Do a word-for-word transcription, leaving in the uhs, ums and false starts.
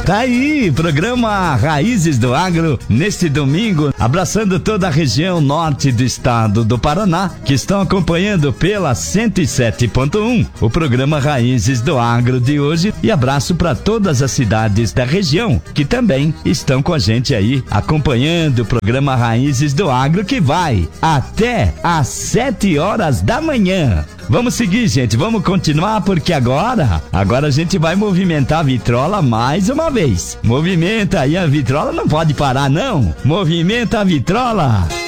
Tá aí, programa Raízes do Agro, neste domingo, abraçando toda a região norte do estado do Paraná, que estão acompanhando pela cento e sete ponto um, o programa Raízes do Agro de hoje, e abraço para todas as cidades da região, que também estão com a gente aí, acompanhando o programa Raízes do Agro, que vai até às sete horas da manhã. Vamos seguir, gente, vamos continuar, porque agora, agora a gente vai movimentar a vitrola mais uma vez. Movimenta aí a vitrola, não pode parar não. Movimenta a vitrola.